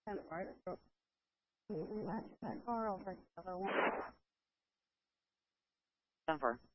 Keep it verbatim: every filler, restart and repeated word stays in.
Right. Latch that car over to the other one. Denver.